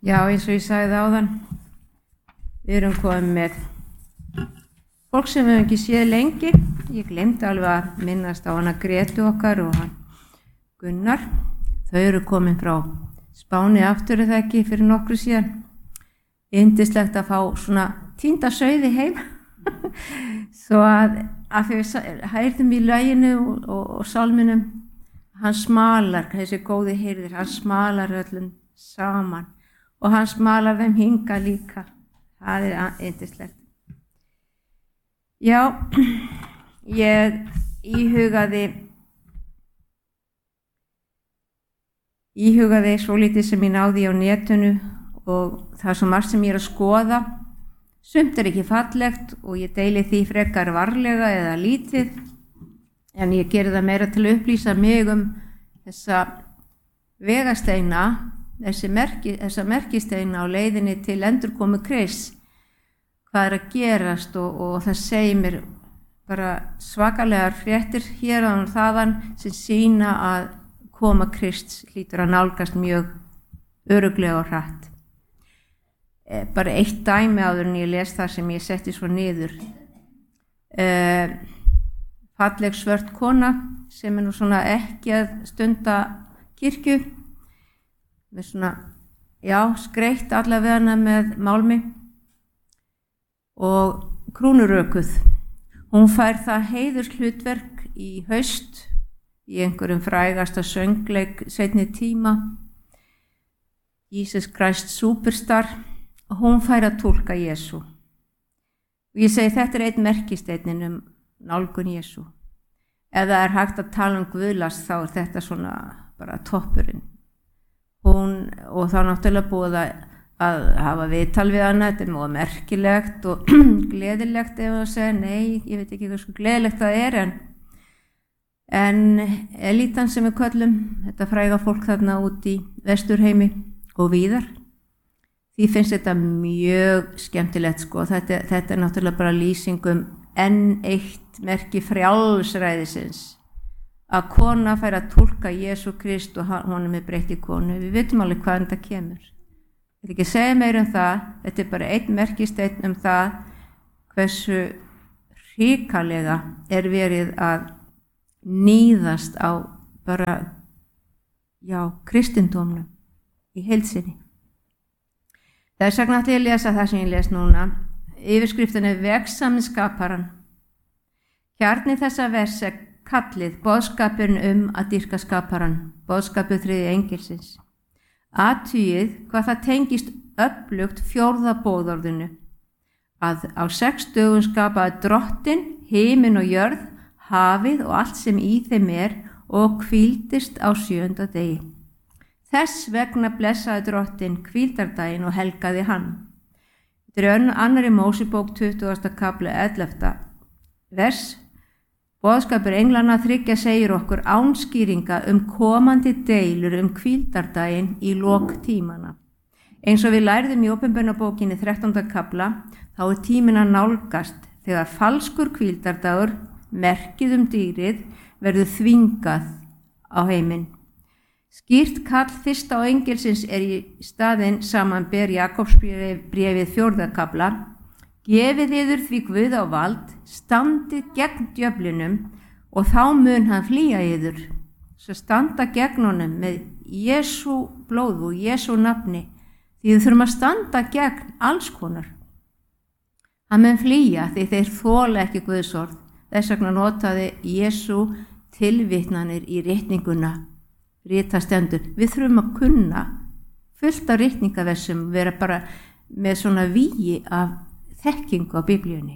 Já, eins og ég sagði áðan, við erum komið með fólk sem við hefum ekki séð lengi. Ég glemdi alveg að minnast á hana Gretu okkar og hann Gunnar. Þau eru komin frá Spáni aftur eða ekki fyrir nokkru síðan. Yndislegt að fá svona týnda sauði heim. Svo að við heyrðum í laginu og sálminum, hann smalar, þessi góði heyrðir, hann smalar öllum saman og hann smalar þeim hinga líka. Það er yndislegt. Já, ég íhugaði svolítið sem ég náði á netinu og það er svo margt sem ég er að skoða. Sumt er ekki fallegt og ég deili því frekar varlega eða lítið, en ég geri það meira til að upplýsa mig þessa vegasteina, þessa merkisteina á leiðinni til endurkomu Krists, hvað er að gerast og það segir mér bara svakalegar fréttir hér og þaðan sem sýna að koma Krists hlýtur að nálgast mjög örugglega og hratt. Bara eitt dæmi áður en ég les það sem ég setti svo niður. Falleg svört kona sem er nú svona ekki að stunda kirkju, með svona, skreitt allavega hana með málmi og krúnurökuð. Hún fær það heiðurshlutverk í haust í einhverjum frægasta söngleik seinni tíma, Jesus Christ Superstar, og hún fær að túlka Jesú. Og ég segi þetta er einn merkisteinn nálgun Jesú. Ef það er hægt að tala guðlast þá er þetta svona bara toppurinn. Og þá náttúrulega búið að hafa viðtal við hana, þetta er mjög merkilegt og gleðilegt ef að segja, nei, ég veit ekki hvað svo gleðilegt það er, en elítan sem við köllum, þetta fræga fólk þarna út í Vesturheimi og víðar, því finnst þetta mjög skemmtilegt sko. Þetta er náttúrulega bara lýsingum enn eitt merki frjálsræðisins, að kona fær að túlka Jesú Krist og honum er breytt í konu. Við vitum alveg hvaðan þetta kemur. Ég vil ekki segja meira það, þetta er bara einn merkisteinn það hversu hrikalega er verið að níðast á bara, kristindómnum í heild sinni. Þess vegna ætla ég að lesa það sem ég les núna. Yfirskriftin er Vegsamur skaparann. Kjarni þessa vers er kallið boðskapurinn að dýrka skaparann, boðskapur þriðja engilsins. Athugið hvað það tengist öflugt fjórða boðorðinu, að á 6 dögum skapaði Drottinn himinn og jörð, hafið og allt sem í þeim er og hvíldist á 7. degi. Þess vegna blessaði Drottinn hvíldardaginn og helgaði hann. Þetta er annarri Mósebók 20. kafli 11. vers. Boðskapur englanna 3 segir okkur ánskýringa komandi deilur hvíldardaginn í lok tímana. Eins og við lærðum í Opinberunarbókinni 13. kafla, þá er tíminn að nálgast þegar falskur hvíldardagur, merkið dýrið, verður þvingað á heiminn. Skýrt kall fyrsta á engilsins er í staðinn samanber Jakobsbréfið 4. kafla. Gefið yður því Guð á vald, standið gegn djöflinum og þá mun hann flýja yður. Svo standa gegn honum með Jesú blóð og Jesú nafni, því þið þurfum að standa gegn alls konar. Hann mun flýja því þeir þola ekki Guðs orð. Þess vegna notaði Jesú tilvitnanir í ritninguna, ritastendur. Við þurfum að kunna fullt af ritningaversum, vera bara með svona vígi af þekkingu á Biblíunni.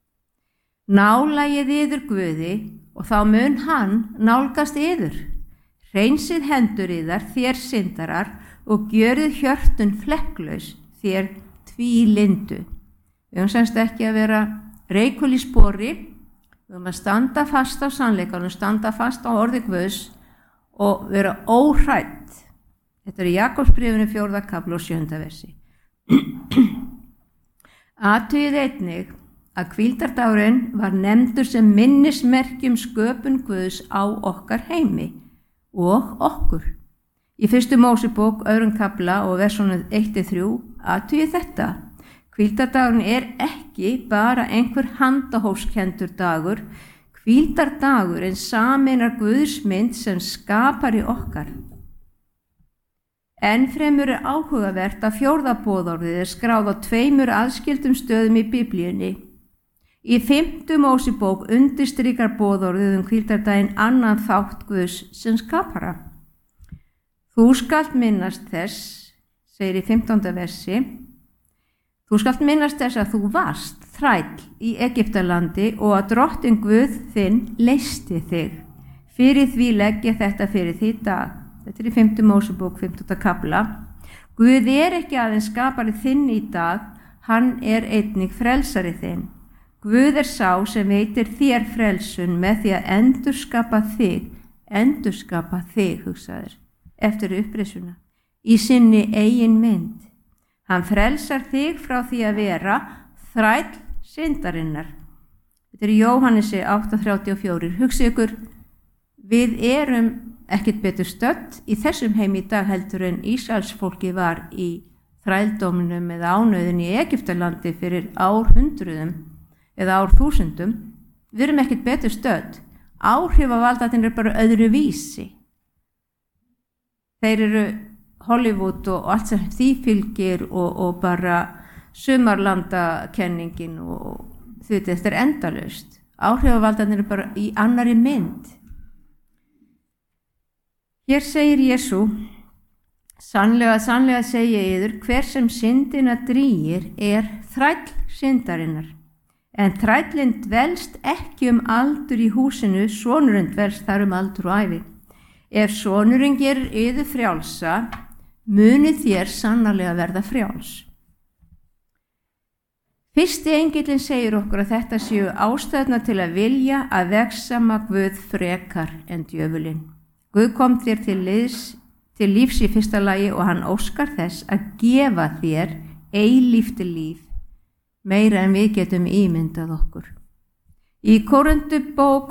Nálagið yður Guði og þá mun hann nálgast yður. Hreinsið hendur yðar þér syndarar og gjörið hjörtun flekklaus þér tvílindu. Við höfum semst ekki að vera reikul í spori, við höfum að standa fast á sannleikanum, standa fast á orði Guðs og vera óhrædd. Þetta er í Jakobsbréfinu 4. kafla og 7. versi. Athugið einnig að hvíldardagurinn var nefndur sem minnismerki sköpun Guðs á okkar heimi og okkur. Í 1. Mósebók 2. kafla og versunum 1-3 athugið þetta. Hvíldardagurinn er ekki bara einhver handahófskendur dagur. Hvíldardagurinn sameinar Guðsmynd sem skapari okkar. Ennfremur er áhugavert að 4. boðorðið er skráð á 2 aðskildum stöðum í Biblíunni. Í 5. Mósebók undirstrikar boðorðið hvíldardaginn annan þátt Guðs sem skapara. Þú skalt minnast þess, segir í 15. versi, þú skalt minnast þess að þú varst þræll í Egyptalandi og að Drottinn Guð þinn leysti þig. Fyrir því legg ég þetta fyrir því í dag. Þetta er í 5. Mósebók 15. kafla. Guð er ekki aðeins skapari þinn í dag, hann er einnig frelsari þinn. Guð er sá sem veitir þér frelsun með því að endurskapa þig, hugsaður, eftir upprisuna, í sinni eigin mynd. Hann frelsar þig frá því að vera þræll syndarinnar. Þetta er í Jóhannesi 8:34. Hugsið ykkur, við erum ekkert betur stödd í þessum heim í dag heldur en Ísraelsfólki var í þrældóminum eða ánauðin í Egyptalandi fyrir árhundruðum eða árþúsundum. Við erum ekkert betur stödd. Áhrifavaldarnir er bara öðru vísi. Þeir eru Hollywood og allt sem því fylgir og bara sumarlandakenningin og þetta er endalaust. Áhrifavaldarnir er bara í annarri mynd. Hér segir Jesú, sannlega segi ég yður, hver sem syndina drýgir er þræll syndarinnar. En þrællinn dvelst ekki aldur í húsinu, sonurinn dvelst þar aldur og ævi. Ef sonurinn gerir yður frjálsa, munið þér sannarlega verða frjáls. Fyrsti engillinn segir okkur að þetta séu ástæðuna til að vilja að vegsama Guð frekar en djöfulinn. Guð kom þér til lífs í fyrsta lagi og hann óskar þess að gefa þér eilíft líf, meira en við getum ímyndað okkur. Í Korintubók,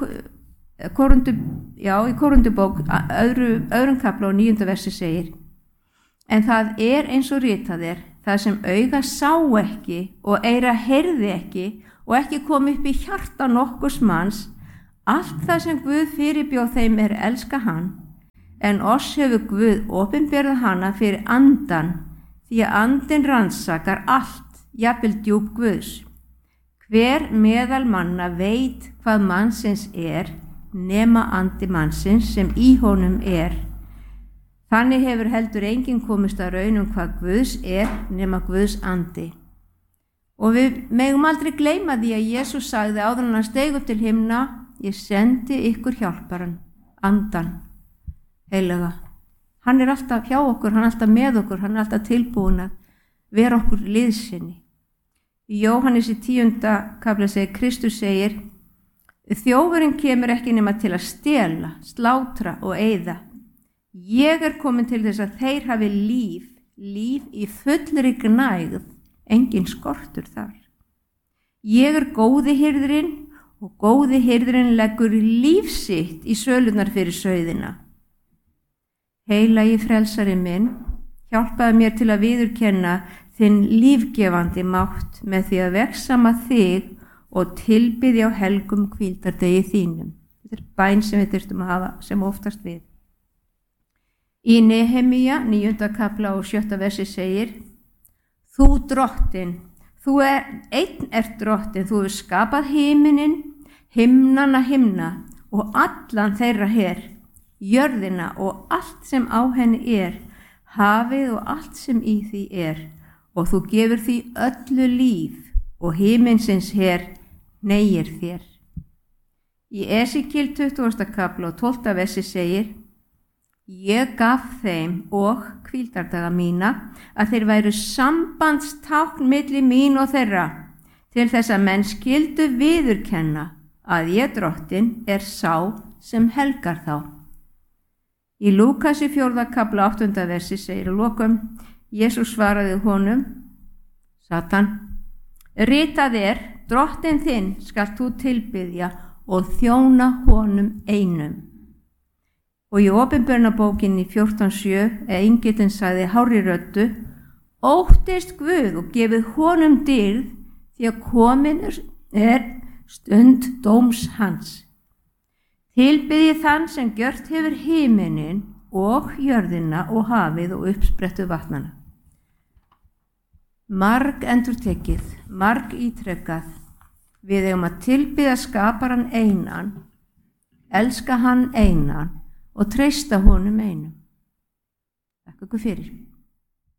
öðrum kafla og 9. versi segir, en það er eins og ritað er, það sem auga sá ekki og eyra heyrði ekki og ekki kom upp í hjarta nokkurs manns, allt það sem Guð fyrirbjóð þeim er elska hann, en oss hefur Guð opinberað hana fyrir andan, því að andinn rannsakar allt, jafnvel djúp Guðs. Hver meðal manna veit hvað mannsins er, nema andi mannsins sem í honum er. Þannig hefur heldur enginn komist að raun hvað Guðs er, nema Guðs andi. Og við megum aldrei gleyma því að Jesús sagði áður en hann steig upp til himna, ég sendi ykkur hjálparan, andan, heilaga. Hann er alltaf hjá okkur, hann er alltaf með okkur, hann er alltaf tilbúin að vera okkur liðsinni. Í Jóhannesi 10. kafla segir, Kristus segir, þjófurinn kemur ekki nema til að stela, slátra og eyða. Ég er komin til þess að þeir hafi líf í fullri gnægð, engin skortur þar. Ég er góði hirðirinn og góði hirðirinn leggur líf sitt í sölunar fyrir sauðina. Heilagi frelsari minn, hjálpaði mér til að viðurkenna þinn lífgefandi mátt með því að vegsama þig og tilbiðja á helgum hvíldardegi þínum. Þetta er bæn sem við þurftum að hafa sem oftast við. Í Nehemía 9. kafla og 7. versi segir, þú drottinn, þú einn ert drottinn, þú hefur skapað himinin, himnana himna og allan þeirra her, jörðina og allt sem á henni er, hafið og allt sem í því er, og þú gefur því öllu líf og himinsins her hneigir þér. Í Esekíel 20. kafla og 12. versi segir, ég gaf þeim og hvíldardaga mína að þeir væru sambandstákn milli mín og þeirra til þess að menn skyldu viðurkenna að ég drottinn er sá sem helgar þá. Í Lúkasi 4. kafla 8. versi segir að lokum, Jesús svaraði honum, Satan, ritað er, drottinn þinn skalt þú tilbiðja og þjóna honum einum. Og í Opinberunarbókinni 14:7 engillinn sagði hárri röddu: óttist Guð og gefið honum dýrð, því að komin stund dóms hans. Tilbiðið þann sem gjört hefur himinin og jörðina og hafið og uppsprettu vatnana. Marg endurtekið, marg ítrekað, við eigum að tilbiðja skaparan einan, elska hann einan og treysta honum einum. Takk ykkur fyrir.